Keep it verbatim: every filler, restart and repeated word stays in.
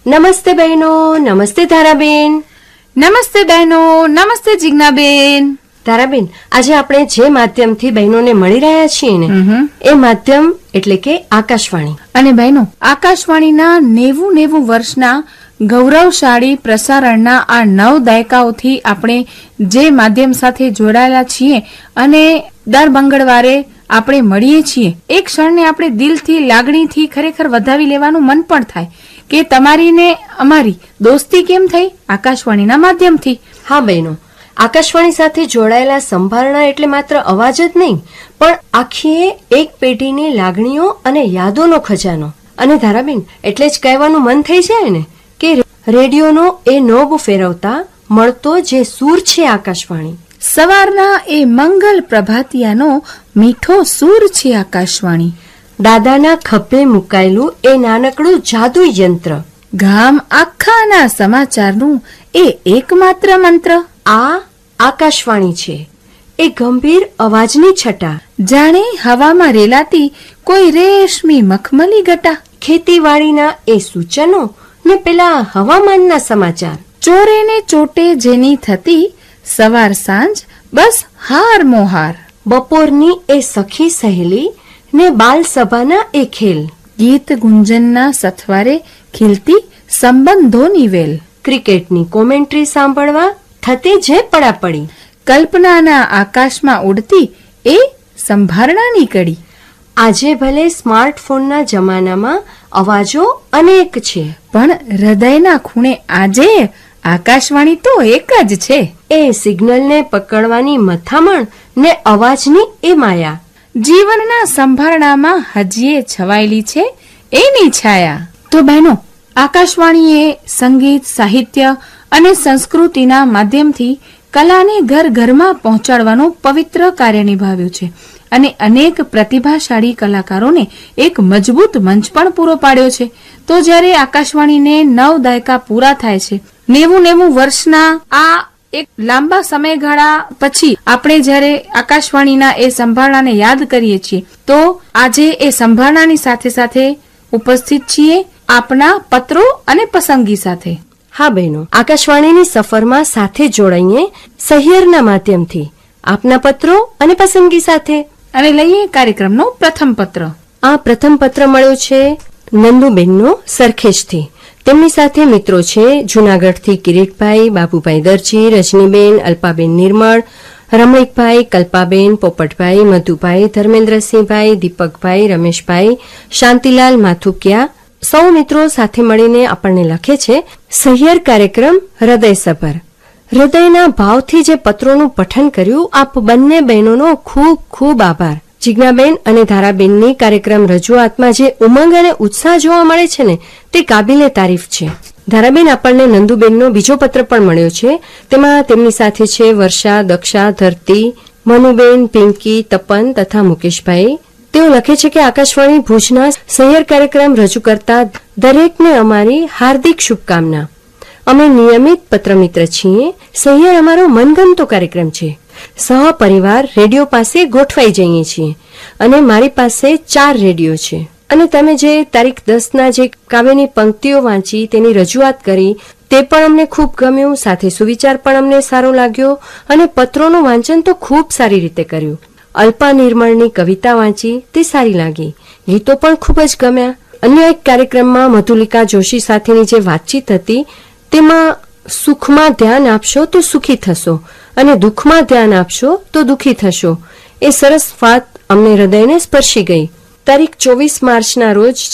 નમસ્તે બહેનો, નમસ્તે ધારાબેન. નમસ્તે બહેનો, નમસ્તે જિજ્ઞાબેન. ધારાબેન, આજે આપણે જે માધ્યમથી બહેનોને મળી રહ્યા છીએ ને એ માધ્યમ એટલે કે આકાશવાણી. અને બહેનો, આકાશવાણીના નેવું નેવું વર્ષના ગૌરવશાળી પ્રસારણના આ નવ દાયકાઓથી આપણે જે માધ્યમ સાથે જોડાયેલા છીએ અને દર મંગળવારે આપણે મળીએ છીએ, એક ક્ષણને આપણે દિલથી, લાગણીથી ખરેખર વધાવી લેવાનું મન પણ થાય કે તમારી ને અમારી દોસ્તી કેમ થઈ? આકાશવાણીના માધ્યમથી. હા બહેનો, આકાશવાણી સાથે જોડાયેલા સંભારણા એટલે માત્ર અવાજ જ નહીં, પણ આખી એક પેઢીની લાગણીઓ અને યાદોનો ખજાનો. અને ધારાબેન, એટલે જ કહેવાનું મન થઈ જાય ને કે રેડિયોનો એ નોબ ફેરવતા મળતો જે સૂર છે આકાશવાણી. સવારના એ મંગલ પ્રભાતિયાનો મીઠો સૂર છે આકાશવાણી. દાદાના ખભે મુકાયેલું એ નાનકડું જાદુ યંત્ર. ગામ આખાના સમાચારનું એ એકમાત્ર મંત્ર. આ આકાશવાણી છે, એ ગંભીર અવાજની છટા. જાણે હવામાં રેલાતી કોઈ રેશમી મખમલી ગટા. ખેતીવાડીના એ સૂચનો ને પેલા હવામાનના સમાચાર. ચોરે ને ચોટે જેની થતી સવાર સાંજ બસ હાર મોહાર. બપોરની એ સખી સહેલી ને બાલ સભાના એ ખેલ. ગીત ગુંજનના સથવારે ખીલતી સંબંધોની વેલ. ક્રિકેટની કોમેન્ટ્રી સાંભળવા થતી જે પડાપડી. કલ્પનાના આકાશમાં ઉડતી એ સંભારણાની કડી. આજે ભલે સ્માર્ટફોનના જમાનામાં અવાજો અનેક છે, પણ હૃદયના ખૂણે આજે આકાશવાણી તો એક જ છે. એ સિગ્નલને પકડવાની મથામણ ને અવાજની એ માયા. જીવનના સંભારણામાં હજીએ છવાયેલી છે એની છાયા. તો બહેનો, આકાશવાણીએ સંગીત, સાહિત્ય અને સંસ્કૃતિના માધ્યમથી કલાને ઘર ઘરમાં પહોંચાડવાનું પવિત્ર કાર્ય નિભાવ્યું છે અને અનેક પ્રતિભાશાળી કલાકારોને એક મજબૂત મંચ પણ પૂરો પાડ્યો છે. તો જ્યારે આકાશવાણીને નવ દાયકા પૂરા થાય છે, નેવું નેવું વર્ષના આ એક લાંબા સમયગાળા પછી આપણે જ્યારે આકાશવાણીના એ સંભારણાને યાદ કરીએ છીએ, તો આજે એ સંભારણાની સાથે સાથે ઉપસ્થિત છીએ આપના પત્રો અને પસંદગી સાથે. હા બહેનો, આકાશવાણીની સફરમાં સાથે જોડાઈએ સહિયરના માધ્યમથી આપના પત્રો અને પસંદગી સાથે. અને લઈએ કાર્યક્રમનો પ્રથમ પત્ર. આ પ્રથમ પત્ર મળ્યો છે નંદુબેનનો સરખેજથી. તેમની સાથે મિત્રો છે જુનાગઢથી કિરીટભાઈ, બાબુભાઈ દરજી, રજનીબેન, અલ્પાબેન નિર્મળ, રમણીકભાઈ, કલ્પાબેન, પોપટભાઈ, મધુભાઈ, ધર્મેન્દ્રસિંહભાઈ, દીપકભાઈ, રમેશભાઈ, શાંતિલાલ માથુકિયા. સૌ મિત્રો સાથે મળીને આપણને લખે છે, સહિયર કાર્યક્રમ હૃદયસભર. હૃદયના ભાવથી જે પત્રોનું પઠન કર્યું, આપ બંને બહેનોનો ખૂબ ખૂબ આભાર. જિજ્ઞાબેન અને ધારાબેનની કાર્યક્રમ રજૂઆતમાં જે ઉમંગ અને ઉત્સાહ જોવા મળે છે ને તે કાબિલે તારીફ છે. ધારાબેન, આપણને નંદુબેનનો બીજો પત્ર પણ મળ્યો છે. તેમાં તેમની સાથે છે વર્ષા, દક્ષા, ધરતી, મનુબેન, પિંકી, તપન તથા મુકેશભાઈ. તેઓ લખે છે કે આકાશવાણી ભુજના સહિયર કાર્યક્રમ રજૂ કરતા દરેકને અમારી હાર્દિક શુભકામના. અમે નિયમિત પત્રમિત્ર છીએ. સહિયર અમારો મનગમતો કાર્યક્રમ છે. સહપરિવાર રેડિયો પાસે ગોઠવાઈ જઈએ છીએ અને મારી પાસે ચાર રેડિયો છે. અને તમે જે તારીખ દસ ના જે કાવ્યની પંક્તિઓ વાંચી, તેની રજૂઆત કરી, તે પણ અમને ખૂબ ગમ્યું. સાથે સુવિચાર પણ અમને સારો લાગ્યો અને પત્રોનું વાંચન તો ખૂબ સારી રીતે કર્યું. અલ્પા નિર્મળની કવિતા વાંચી, તે સારી લાગી. ગીતો પણ ખૂબ જ ગમ્યા. અન્ય એક કાર્યક્રમમાં મધુલિકા જોશી સાથેની જે વાતચીત હતી, તેમાં સુખમાં ધ્યાન આપશો તો સુખી થશો અને દુઃખમાં ધ્યાન આપશો તો દુઃખી થશો, એ સરસ વાત અમને હૃદયને સ્પર્શી ગઈ. તારીખ ચોવીસ માર્ચના રોજ